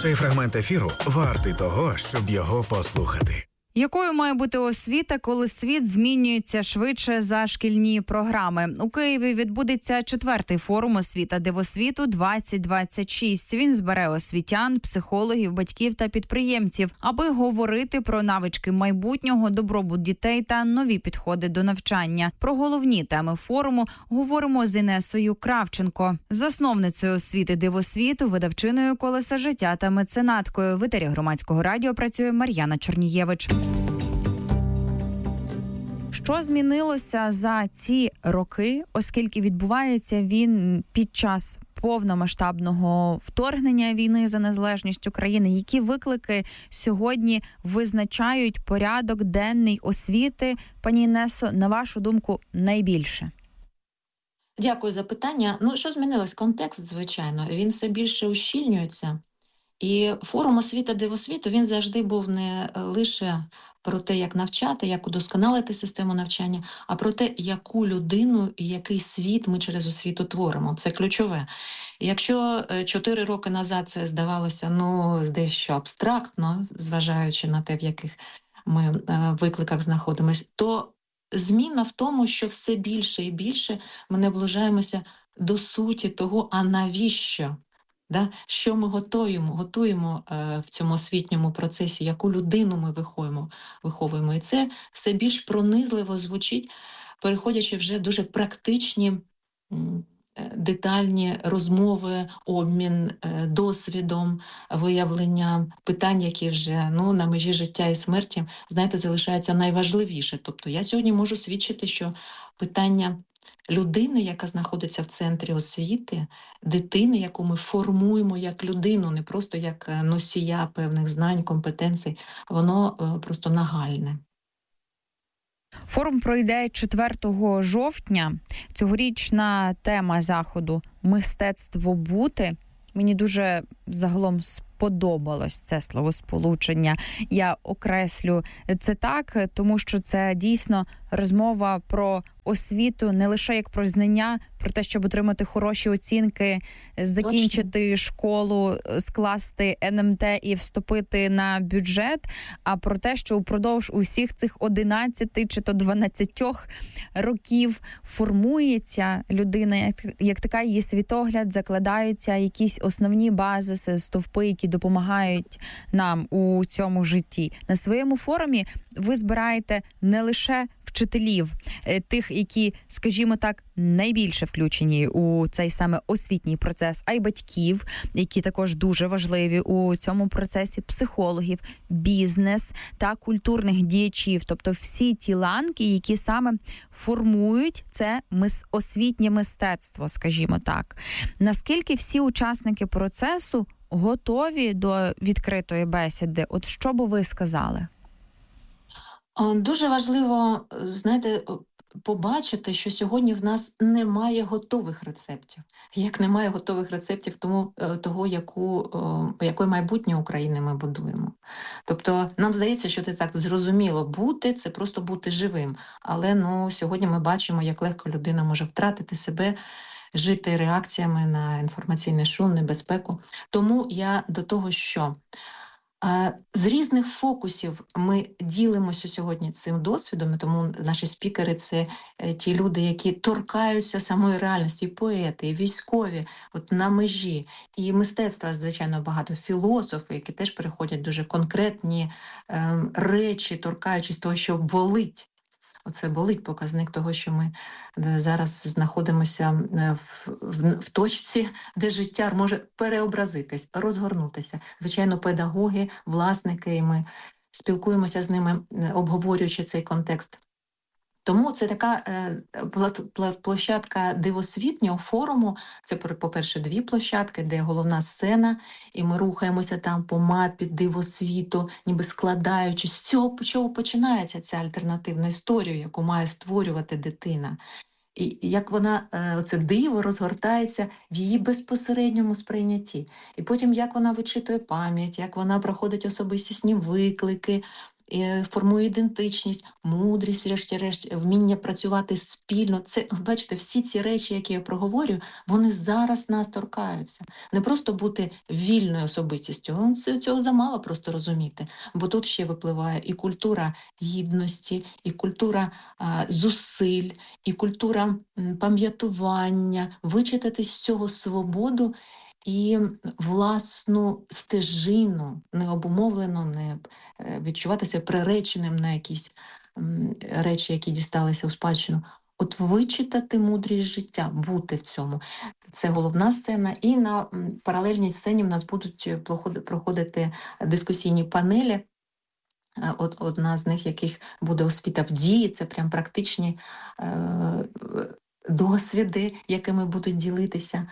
Цей фрагмент ефіру вартий того, щоб його послухати. Якою має бути освіта, коли світ змінюється швидше за шкільні програми? У Києві відбудеться 4-й форум «Освіта Дивосвіту-2026». Він збере освітян, психологів, батьків та підприємців, аби говорити про навички майбутнього, добробут дітей та нові підходи до навчання. Про головні теми форуму говоримо з Інесою Кравченко, засновницею освіти Дивосвіту, видавчиною «Колеса життя» та меценаткою. В етері Громадського радіо працює Мар'яна Чорнієвич. Що змінилося за ці роки, оскільки відбувається він під час повномасштабного вторгнення війни за незалежність України? Які виклики сьогодні визначають порядок денний освіти? Пані Інесо, на вашу думку, найбільше? Дякую за питання. Що змінилось? Контекст, звичайно, він все більше ущільнюється. І форум «Освіта Дивосвіту» він завжди був не лише про те, як навчати, як удосконалити систему навчання, а про те, яку людину і який світ ми через освіту творимо. Це ключове. І якщо 4 роки назад це здавалося дещо абстрактно, зважаючи на те, в яких ми викликах знаходимося, то зміна в тому, що все більше і більше ми наближаємося до суті того, а навіщо? Що ми готуємо в цьому освітньому процесі, яку людину ми виховуємо. І це все більш пронизливо звучить, переходячи вже дуже практичні, детальні розмови, обмін досвідом, виявлення питань, які вже на межі життя і смерті, залишаються найважливіше. Тобто я сьогодні можу свідчити, що питання людини, яка знаходиться в центрі освіти, дитини, яку ми формуємо як людину, не просто як носія певних знань, компетенцій, воно просто нагальне. Форум пройде 4 жовтня. Цьогорічна тема заходу «Мистецтво бути». Мені дуже загалом сподобалось це словосполучення. Я окреслю це так, тому що це дійсно розмова про освіту не лише як про знання, про те, щоб отримати хороші оцінки, закінчити школу, скласти НМТ і вступити на бюджет, а про те, що упродовж усіх цих 11 чи то 12 років формується людина, як така її світогляд, закладаються якісь основні базиси, стовпи, які допомагають нам у цьому житті. На своєму форумі ви збираєте не лише вчителів, тих, які, скажімо так, найбільше включені у цей саме освітній процес, а й батьків, які також дуже важливі у цьому процесі, психологів, бізнес та культурних діячів, тобто всі ті ланки, які саме формують це освітнє мистецтво, скажімо так. Наскільки всі учасники процесу готові до відкритої бесіди? От що би ви сказали? Дуже важливо, побачити, що сьогодні в нас немає готових рецептів. Як немає готових рецептів того, яке майбутнє України ми будуємо. Тобто нам здається, що це так зрозуміло бути, це просто бути живим. Але сьогодні ми бачимо, як легко людина може втратити себе, жити реакціями на інформаційний шум, небезпеку. Тому я до того, що з різних фокусів ми ділимося сьогодні цим досвідом, тому наші спікери – це ті люди, які торкаються самої реальності, і поети, і військові, на межі. І мистецтва, звичайно, багато, філософи, які теж переходять дуже конкретні речі, торкаючись того, що болить. Оце болить показник того, що ми зараз знаходимося в точці, де життя може переобразитись, розгорнутися. Звичайно, педагоги, власники, і ми спілкуємося з ними, обговорюючи цей контекст. Тому це така площадка дивосвітнього форуму. Це, по-перше, 2 площадки, де головна сцена, і ми рухаємося там по мапі дивосвіту, ніби складаючи, з чого починається ця альтернативна історія, яку має створювати дитина. І як вона, оце диво, розгортається в її безпосередньому сприйнятті. І потім, як вона вичитує пам'ять, як вона проходить особистісні виклики, формує ідентичність, мудрість, врешті-решт, вміння працювати спільно. Це, бачите, всі ці речі, які я проговорю, вони зараз нас торкаються. Не просто бути вільною особистістю, цього замало просто розуміти, бо тут ще випливає і культура гідності, і культура зусиль, і культура пам'ятування, вичитати з цього свободу і власну стежину, не обумовлено, не відчуватися приреченим на якісь речі, які дісталися у спадщину. От вичитати мудрість життя, бути в цьому. Це головна сцена. І на паралельній сцені в нас будуть проходити дискусійні панелі. Одна з них, яких буде освіта в дії, це прям практичні досвіди, якими будуть ділитися.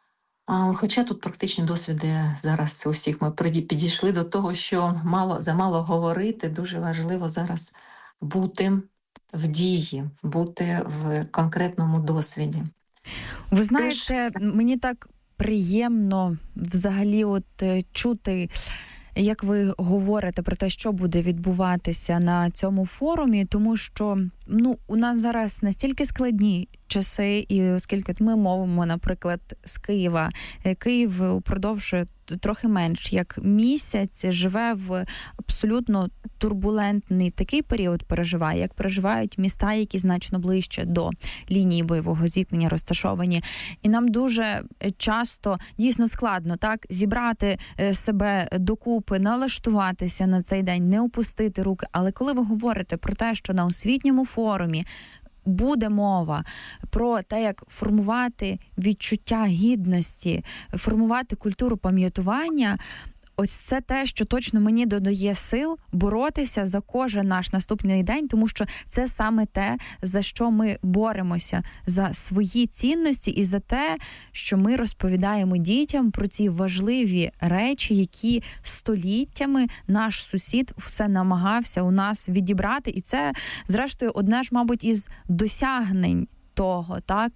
Хоча тут практичні досвіди зараз у всіх ми підійшли до того, що замало говорити, дуже важливо зараз бути в дії, бути в конкретному досвіді. Ви знаєте, мені так приємно взагалі чути, як ви говорите про те, що буде відбуватися на цьому форумі, тому що у нас зараз настільки складні часи, і оскільки ми мовимо, наприклад, з Києва. Київ упродовж трохи менш як місяць живе в абсолютно турбулентний такий період переживає, як переживають міста, які значно ближче до лінії бойового зіткнення розташовані. І нам дуже часто дійсно складно так зібрати себе докупи, налаштуватися на цей день, не опустити руки. Але коли ви говорите про те, що на освітньому форумі буде мова про те, як формувати відчуття гідності, формувати культуру пам'ятування, ось це те, що точно мені додає сил боротися за кожен наш наступний день, тому що це саме те, за що ми боремося, за свої цінності і за те, що ми розповідаємо дітям про ці важливі речі, які століттями наш сусід все намагався у нас відібрати. І це, зрештою, одне ж, мабуть, із досягнень того, так,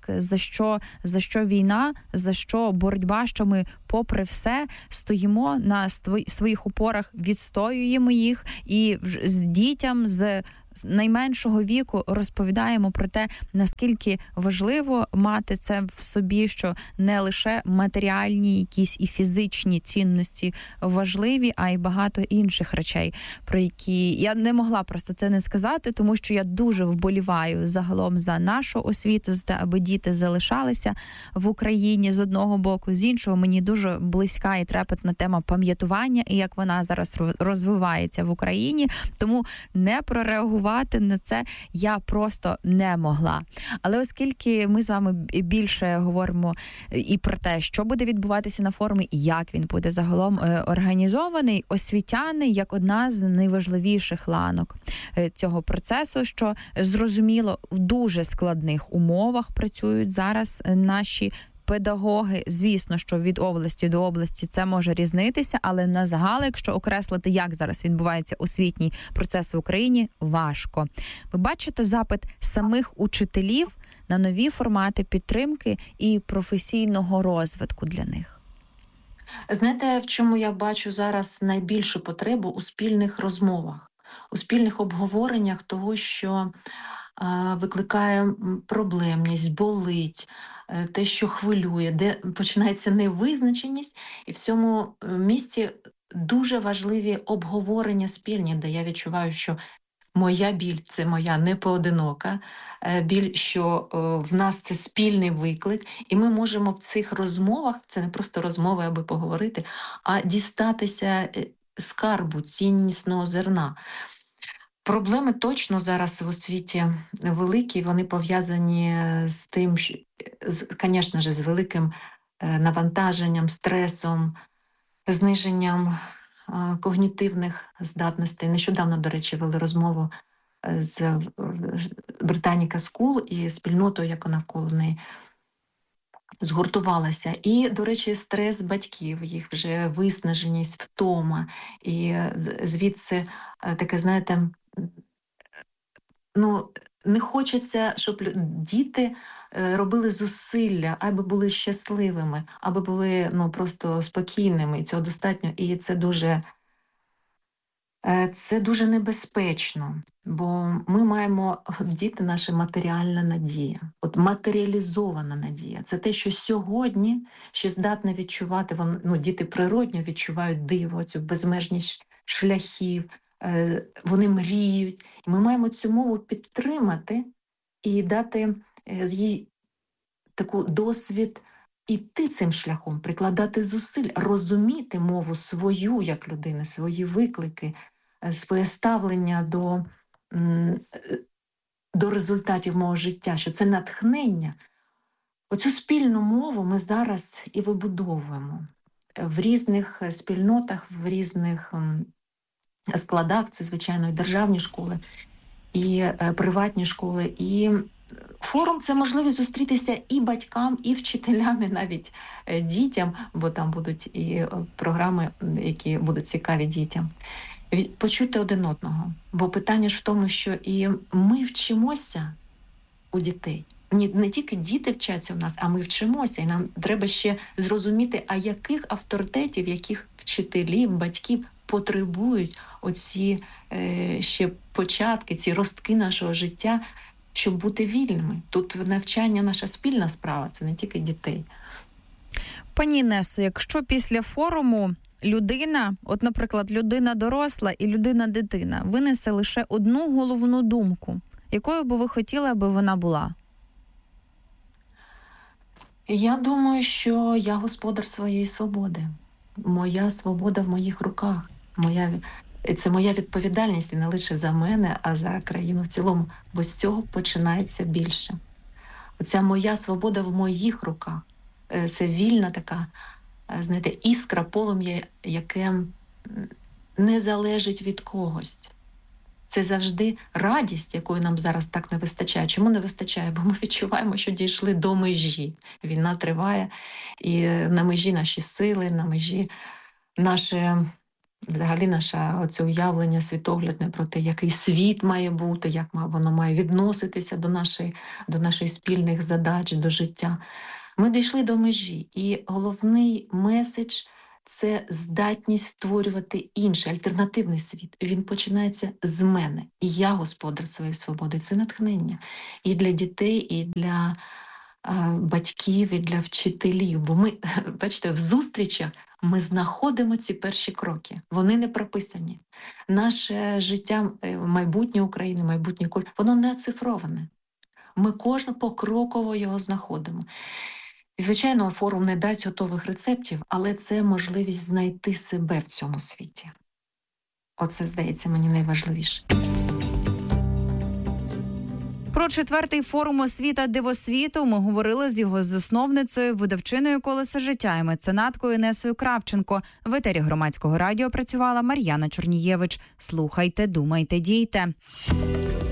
за що війна, за що боротьба, що ми попри все стоїмо на своїх опорах, відстоюємо їх і з дітям, з найменшого віку розповідаємо про те, наскільки важливо мати це в собі, що не лише матеріальні якісь і фізичні цінності важливі, а й багато інших речей, про які я не могла просто це не сказати, тому що я дуже вболіваю загалом за нашу освіту, за те, аби діти залишалися в Україні з одного боку, з іншого мені дуже близька і трепетна тема пам'ятування і як вона зараз розвивається в Україні, тому не прореагувати на це я просто не могла. Але оскільки ми з вами більше говоримо і про те, що буде відбуватися на форумі, і як він буде загалом організований, освітяни як одна з найважливіших ланок цього процесу, що зрозуміло, в дуже складних умовах працюють зараз наші педагоги. Звісно, що від області до області це може різнитися, але на загал, якщо окреслити, як зараз відбувається освітній процес в Україні, важко. Ви бачите запит самих учителів на нові формати підтримки і професійного розвитку для них? Знаєте, в чому я бачу зараз найбільшу потребу? У спільних розмовах, у спільних обговореннях того, що викликає проблемність, болить, те, що хвилює, де починається невизначеність, і в цьому місці дуже важливі обговорення спільні, де я відчуваю, що моя біль – це моя непоодинока біль, що в нас це спільний виклик, і ми можемо в цих розмовах, це не просто розмови, аби поговорити, а дістатися скарбу, ціннісного зерна. Проблеми точно зараз в освіті великі, вони пов'язані з тим, звісно ж, з великим навантаженням, стресом, зниженням когнітивних здатностей. Нещодавно, до речі, вели розмову з Britannica School і спільнотою, яка навколо неї згуртувалася. І, до речі, стрес батьків, їх вже виснаженість, втома. І звідси таке, знаєте, не хочеться, щоб діти робили зусилля, аби були щасливими, аби були просто спокійними, і цього достатньо. І це дуже Це дуже небезпечно, бо ми маємо, діти наша матеріальна надія, от матеріалізована надія. Це те, що сьогодні ще здатне відчувати, діти природньо відчувають диво, цю безмежність шляхів, вони мріють. І ми маємо цю мову підтримати і дати їй таку досвід іти цим шляхом, прикладати зусиль, розуміти мову свою як людини, свої виклики, своє ставлення до результатів мого життя, що це натхнення. Оцю спільну мову ми зараз і вибудовуємо в різних спільнотах, в різних складах. Це, звичайно, і державні школи, і приватні школи, і форум – це можливість зустрітися і батькам, і вчителям, і навіть дітям, бо там будуть і програми, які будуть цікаві дітям. Почути один одного. Бо питання ж в тому, що і ми вчимося у дітей. Не тільки діти вчаться у нас, а ми вчимося. І нам треба ще зрозуміти, а яких авторитетів, яких вчителів, батьків потребують оці ще початки, ці ростки нашого життя, щоб бути вільними. Тут навчання наша спільна справа, це не тільки дітей. Пані Інесо, якщо після форуму людина, от, наприклад, людина доросла і людина-дитина, винесе лише одну головну думку, якою би ви хотіли, аби вона була? Я думаю, що я господар своєї свободи. Моя свобода в моїх руках. Це моя відповідальність і не лише за мене, а за країну в цілому. Бо з цього починається більше. Оця моя свобода в моїх руках. Це вільна така, знаєте, іскра, полум'я, яке не залежить від когось. Це завжди радість, якої нам зараз так не вистачає. Чому не вистачає? Бо ми відчуваємо, що дійшли до межі. Війна триває, і на межі наші сили, на межі взагалі наше оце уявлення світоглядне про те, який світ має бути, як воно має відноситися до наших спільних задач, до життя. Ми дійшли до межі, і головний меседж – це здатність створювати інший, альтернативний світ. Він починається з мене. І я господар своєї свободи. Це натхнення і для дітей, і для батьків, і для вчителів. Бо ми, бачите, в зустрічах ми знаходимо ці перші кроки. Вони не прописані. Наше життя, майбутнє України, майбутнє культури, воно не оцифроване. Ми кожен покроково його знаходимо. І, звичайно, форум не дасть готових рецептів, але це можливість знайти себе в цьому світі. Оце, здається, мені найважливіше. Про 4-й форум «Освіта дивосвіту» ми говорили з його засновницею, видавчиною «Колеса життя» і меценаткою Інесою Кравченко. В етері Громадського радіо працювала Мар'яна Чорнієвич. Слухайте, думайте, дійте.